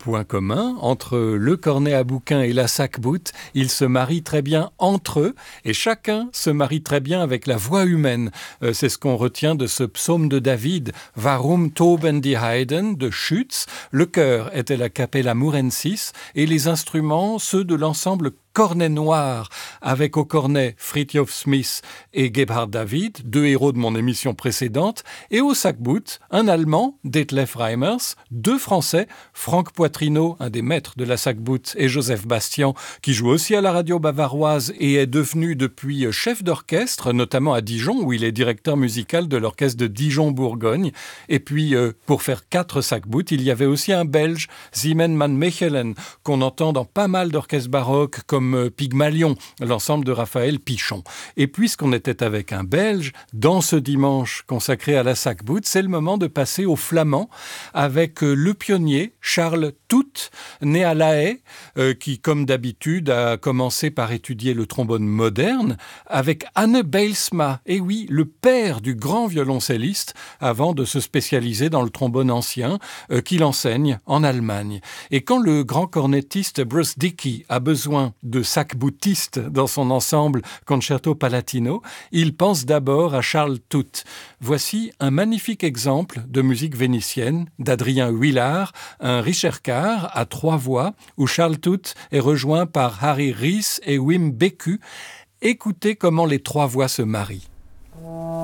point commun entre le cornet à bouquin et la sac-boute. Ils se marient très bien entre eux et chacun se marie très bien avec la voix humaine. C'est ce qu'on retient de ce psaume de David, Warum toben die Heiden de Schütz. Le chœur était la Capella Mourensis et les instruments, ceux de l'ensemble Cornet Noir, avec au cornet Fridtjof Smith et Gebhard David, deux héros de mon émission précédente, et au sac-boute, un Allemand, Detlef Reimers, deux Français, Franck Poitrineau, un des maîtres de la sac-boute, et Joseph Bastian, qui joue aussi à la radio bavaroise et est devenu depuis chef d'orchestre, notamment à Dijon, où il est directeur musical de l'orchestre de Dijon-Bourgogne. Et puis, pour faire 4 sac-boutes, il y avait aussi un Belge, Simen van Mechelen, qu'on entend dans pas mal d'orchestres baroques, comme Pygmalion, l'ensemble de Raphaël Pichon. Et puisqu'on était avec un Belge, dans ce dimanche consacré à la sac-boute, c'est le moment de passer au flamand avec le pionnier Charles Toot, né à La Haye, qui, comme d'habitude, a commencé par étudier le trombone moderne, avec Anne Bijlsma, et oui, le père du grand violoncelliste, avant de se spécialiser dans le trombone ancien, qu'il enseigne en Allemagne. Et quand le grand cornettiste Bruce Dickey a besoin de sac-boutiste dans son ensemble Concerto Palatino, il pense d'abord à Charles Toot. Voici un magnifique exemple de musique vénitienne d'Adrien Huillard, un Ricercar à 3 voix, où Charles Toot est rejoint par Harry Ries et Wim Beku. Écoutez comment les 3 voix se marient.